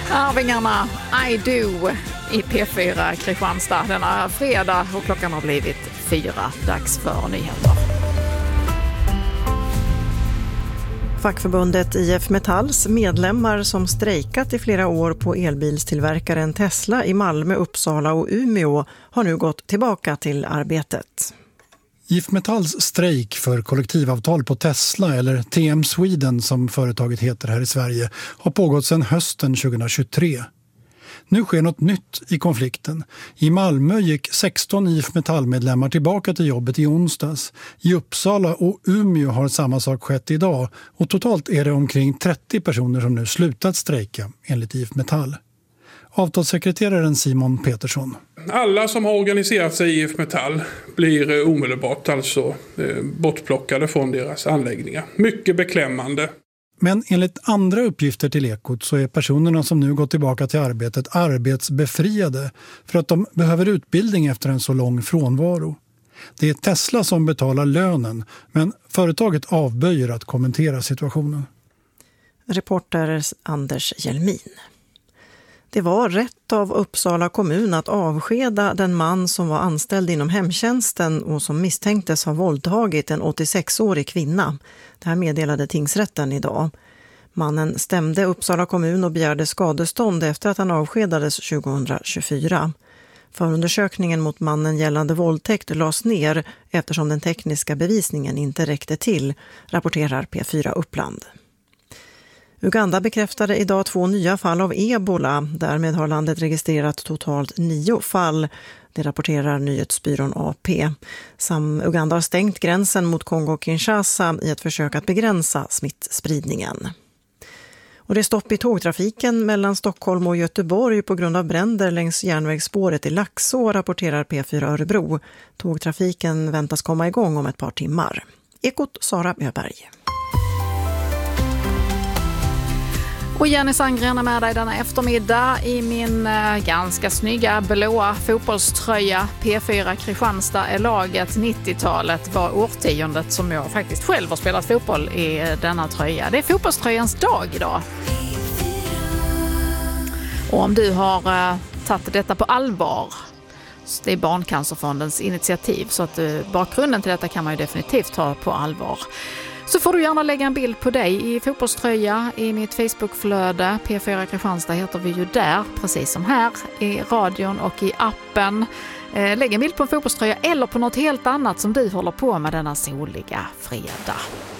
Arvingarna I Do i P4 Kristianstad denna fredag och klockan har blivit 4. Dags för nyheter. Fackförbundet IF Metalls medlemmar som strejkat i flera år på elbilstillverkaren Tesla i Malmö, Uppsala och Umeå har nu gått tillbaka till arbetet. IF Metalls strejk för kollektivavtal på Tesla, eller TM Sweden som företaget heter här i Sverige, har pågått sedan hösten 2023. Nu sker något nytt i konflikten. I Malmö gick 16 IF Metall-medlemmar tillbaka till jobbet i onsdags. I Uppsala och Umeå har samma sak skett idag och totalt är det omkring 30 personer som nu slutat strejka enligt IF Metall. Avtalssekreteraren Simon Petersson. Alla som har organiserat sig i IF Metall blir omedelbart bortplockade från deras anläggningar. Mycket beklämmande. Men enligt andra uppgifter till Ekot så är personerna som nu gått tillbaka till arbetet arbetsbefriade för att de behöver utbildning efter en så lång frånvaro. Det är Tesla som betalar lönen, men företaget avböjer att kommentera situationen. Reporter Anders Hjelmin. Det var rätt av Uppsala kommun att avskeda den man som var anställd inom hemtjänsten och som misstänktes ha våldtagit en 86-årig kvinna. Det här meddelade tingsrätten idag. Mannen stämde Uppsala kommun och begärde skadestånd efter att han avskedades 2024. Förundersökningen mot mannen gällande våldtäkt lades ner eftersom den tekniska bevisningen inte räckte till, rapporterar P4 Uppland. Uganda bekräftade idag 2 nya fall av ebola. Därmed har landet registrerat totalt 9 fall. Det rapporterar nyhetsbyrån AP. Uganda har stängt gränsen mot Kongo-Kinshasa i ett försök att begränsa smittspridningen. Och det är stopp i tågtrafiken mellan Stockholm och Göteborg på grund av bränder längs järnvägsspåret i Laxå, rapporterar P4 Örebro. Tågtrafiken väntas komma igång om ett par timmar. Ekot Sara Öberg. Och Jenny Sandgren är med dig denna eftermiddag i min ganska snygga blåa fotbollströja. P4 Kristianstad är laget. 90-talet var årtiondet som jag faktiskt själv har spelat fotboll i denna tröja. Det är fotbollströjans dag idag. Och om du har tagit detta på allvar, det är Barncancerfondens initiativ, så att bakgrunden till detta kan man ju definitivt ta på allvar. Så får du gärna lägga en bild på dig i fotbollströja i mitt Facebookflöde. P4 Kristianstad heter vi ju där, precis som här i radion och i appen. Lägg en bild på en fotbollströja eller på något helt annat som du håller på med denna soliga fredag.